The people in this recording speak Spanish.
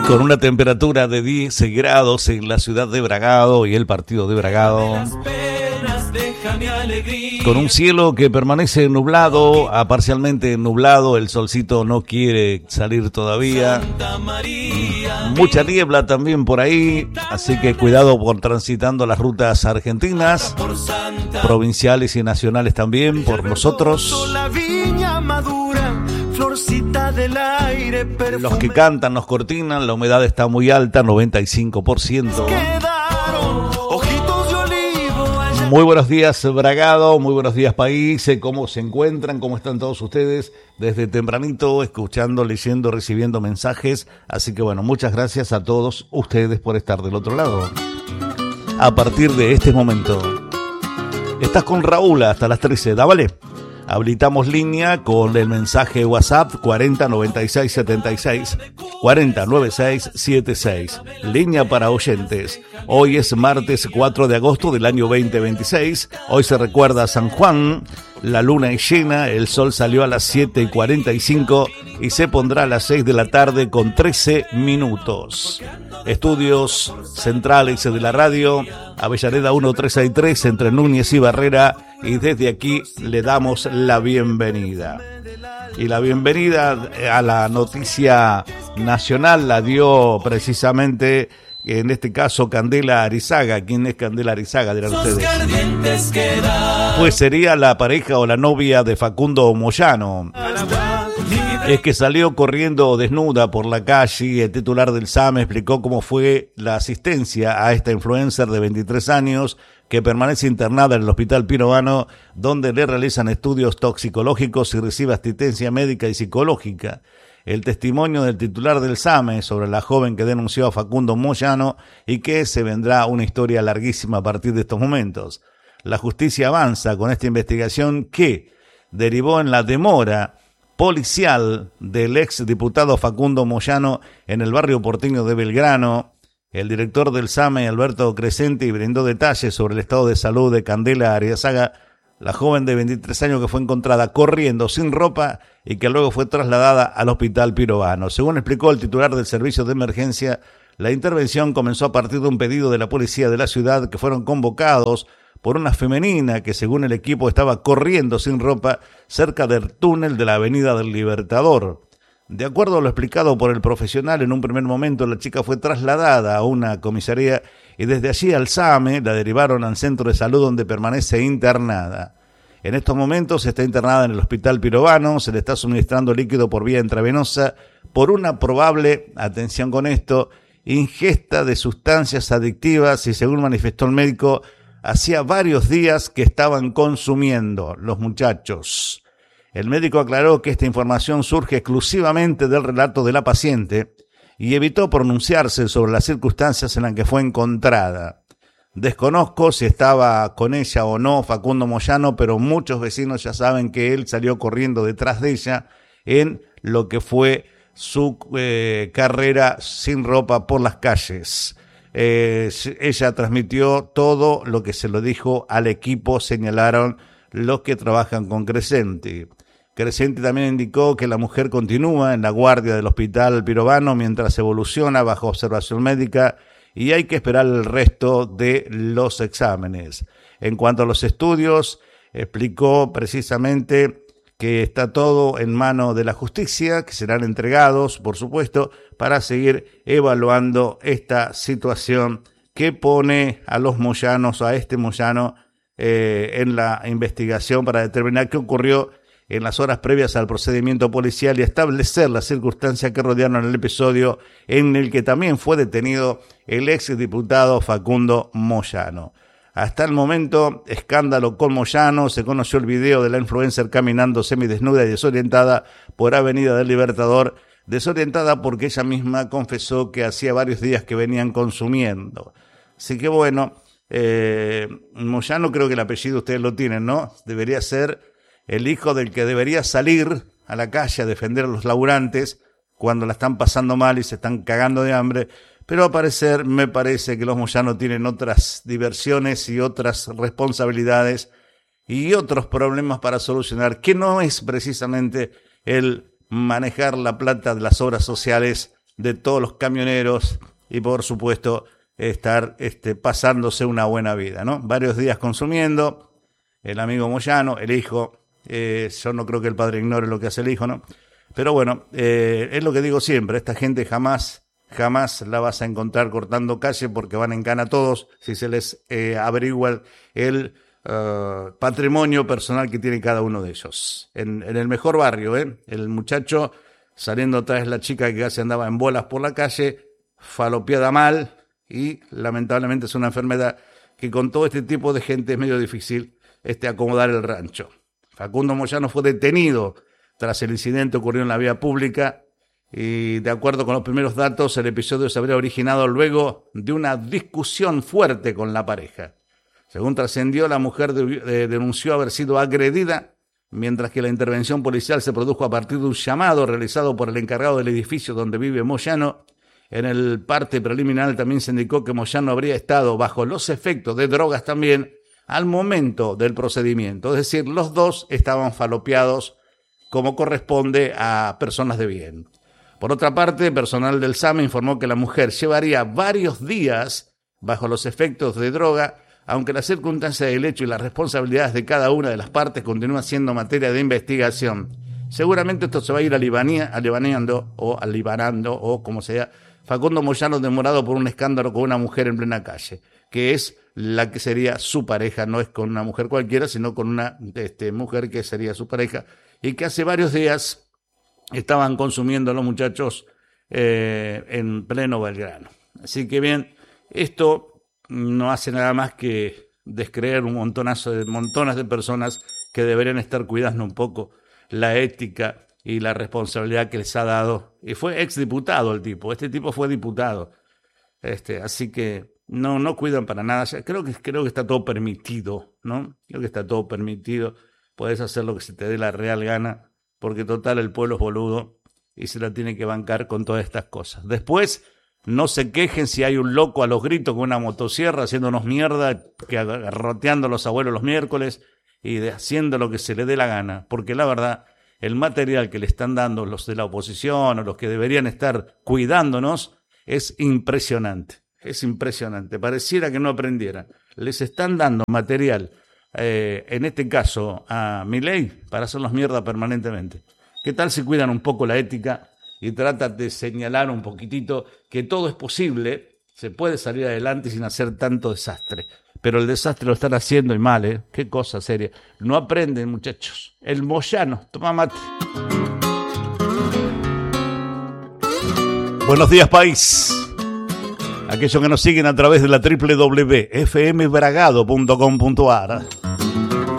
Con una temperatura de 10 grados en la ciudad de Bragado y el partido de Bragado. Con un cielo que permanece nublado, a parcialmente nublado, el solcito no quiere salir todavía. Mucha niebla también por ahí, así que cuidado por transitando las rutas argentinas, provinciales y nacionales también, por nosotros. Los que cantan nos cortinan, la humedad está muy alta, 95%. Muy buenos días, Bragado, muy buenos días, país. ¿Cómo se encuentran? ¿Cómo están todos ustedes? Desde tempranito, escuchando, leyendo, recibiendo mensajes. Así que bueno, muchas gracias a todos ustedes por estar del otro lado. A partir de este momento, estás con Raúl hasta las 13, dale. Habilitamos línea con el mensaje WhatsApp 409676, 409676, línea para oyentes. Hoy es martes 4 de agosto del año 2026, hoy se recuerda a San Juan, la luna es llena, el sol salió a las 7:45 y se pondrá a las 6 de la tarde con 13 minutos. Estudios centrales de la radio, Avellaneda 1363 entre Núñez y Barrera, y desde aquí le damos la bienvenida. Y la bienvenida a la noticia nacional la dio precisamente, en este caso, Candela Arizaga. ¿Quién es Candela Arizaga, dirán ustedes? Pues sería la pareja o la novia de Facundo Moyano. Es que salió corriendo desnuda por la calle. El titular del SAME explicó cómo fue la asistencia a esta influencer de 23 años que permanece internada en el Hospital Pirovano, donde le realizan estudios toxicológicos y recibe asistencia médica y psicológica. El testimonio del titular del SAME sobre la joven que denunció a Facundo Moyano y que se vendrá una historia larguísima a partir de estos momentos. La justicia avanza con esta investigación que derivó en la demora policial del ex diputado Facundo Moyano en el barrio porteño de Belgrano. El director del SAME, Alberto Crescenti, brindó detalles sobre el estado de salud de Candela Arizaga, la joven de 23 años que fue encontrada corriendo sin ropa y que luego fue trasladada al Hospital Pirovano. Según explicó el titular del servicio de emergencia, la intervención comenzó a partir de un pedido de la policía de la ciudad, que fueron convocados por una femenina que, según el equipo, estaba corriendo sin ropa cerca del túnel de la Avenida del Libertador. De acuerdo a lo explicado por el profesional, en un primer momento la chica fue trasladada a una comisaría y desde allí al SAME la derivaron al centro de salud, donde permanece internada. En estos momentos está internada en el Hospital Pirovano, se le está suministrando líquido por vía intravenosa por una probable, atención con esto, ingesta de sustancias adictivas, y según manifestó el médico, hacía varios días que estaban consumiendo los muchachos. El médico aclaró que esta información surge exclusivamente del relato de la paciente y evitó pronunciarse sobre las circunstancias en las que fue encontrada. Desconozco si estaba con ella o no Facundo Moyano, pero muchos vecinos ya saben que él salió corriendo detrás de ella en lo que fue su carrera sin ropa por las calles. Ella transmitió todo lo que se lo dijo al equipo, señalaron los que trabajan con Crescenti. Crescenti también indicó que la mujer continúa en la guardia del Hospital Pirovano mientras evoluciona bajo observación médica y hay que esperar el resto de los exámenes. En cuanto a los estudios, explicó precisamente que está todo en mano de la justicia, que serán entregados, por supuesto, para seguir evaluando esta situación que pone a los Moyanos, a este Moyano, en la investigación para determinar qué ocurrió en las horas previas al procedimiento policial y establecer las circunstancias que rodearon el episodio en el que también fue detenido el ex diputado Facundo Moyano. Hasta el momento, escándalo con Moyano. Se conoció el video de la influencer caminando semidesnuda y desorientada por Avenida del Libertador, desorientada porque ella misma confesó que hacía varios días que venían consumiendo. Así que bueno, Moyano, creo que el apellido ustedes lo tienen, ¿no? Debería ser el hijo del que debería salir a la calle a defender a los laburantes cuando la están pasando mal y se están cagando de hambre, pero al parecer me parece que los Moyano tienen otras diversiones y otras responsabilidades y otros problemas para solucionar, que no es precisamente el manejar la plata de las obras sociales de todos los camioneros y por supuesto estar pasándose una buena vida, ¿no? Varios días consumiendo, el amigo Moyano, el hijo, yo no creo que el padre ignore lo que hace el hijo, ¿no? Pero bueno, es lo que digo siempre, esta gente jamás la vas a encontrar cortando calle porque van en cana todos si se les averigua el patrimonio personal que tiene cada uno de ellos. En el mejor barrio, el muchacho saliendo atrás de la chica que casi andaba en bolas por la calle, falopeada mal, y lamentablemente es una enfermedad que con todo este tipo de gente es medio difícil acomodar el rancho. Facundo Moyano fue detenido tras el incidente ocurrido en la vía pública y de acuerdo con los primeros datos el episodio se habría originado luego de una discusión fuerte con la pareja. Según trascendió, la mujer denunció haber sido agredida, mientras que la intervención policial se produjo a partir de un llamado realizado por el encargado del edificio donde vive Moyano. En el parte preliminar también se indicó que Moyano habría estado bajo los efectos de drogas también al momento del procedimiento. Es decir, los dos estaban falopeados como corresponde a personas de bien. Por otra parte, personal del SAME informó que la mujer llevaría varios días bajo los efectos de droga, aunque la circunstancia del hecho y las responsabilidades de cada una de las partes continúan siendo materia de investigación. Seguramente esto se va a ir alivianando o como sea. Facundo Moyano demorado por un escándalo con una mujer en plena calle, que es la que sería su pareja, no es con una mujer cualquiera, sino con una mujer que sería su pareja, y que hace varios días estaban consumiendo los muchachos en pleno Belgrano. Así que bien, esto no hace nada más que descreer montones de personas que deberían estar cuidando un poco la ética y la responsabilidad que les ha dado. Y fue exdiputado el tipo, este tipo fue diputado. Así que no cuidan para nada. Creo que está todo permitido, ¿no? Creo que está todo permitido. Puedes hacer lo que se te dé la real gana, porque total el pueblo es boludo y se la tiene que bancar con todas estas cosas. Después, no se quejen si hay un loco a los gritos con una motosierra haciéndonos mierda, garroteando a los abuelos los miércoles y haciendo lo que se le dé la gana, porque la verdad, el material que le están dando los de la oposición o los que deberían estar cuidándonos es impresionante. Es impresionante. Pareciera que no aprendieran. Les están dando material, en este caso a Milei, para hacerlos mierda permanentemente. ¿Qué tal si cuidan un poco la ética y tratan de señalar un poquitito que todo es posible, se puede salir adelante sin hacer tanto desastre? Pero el desastre lo están haciendo y mal, Qué cosa seria. No aprenden, muchachos. El Moyano, toma mate. Buenos días, país. Aquellos que nos siguen a través de la www.fmbragado.com.ar.